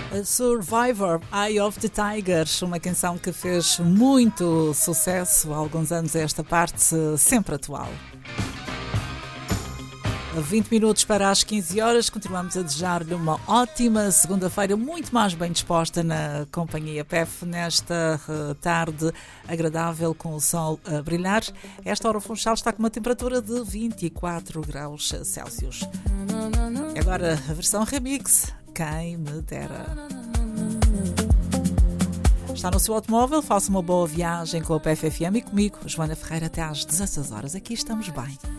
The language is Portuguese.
Survivor, Eye of the Tiger, uma canção que fez muito sucesso há alguns anos a esta parte, sempre atual. 20 minutos para as 15 horas, continuamos a desejar-lhe uma ótima segunda-feira, muito mais bem disposta na companhia PEF, nesta tarde agradável com o sol a brilhar. Esta hora o Funchal está com uma temperatura de 24 graus Celsius. Agora a versão remix, quem me dera. Está no seu automóvel, faça uma boa viagem com a PEF FM e comigo, Joana Ferreira, até às 16 horas. Aqui estamos bem.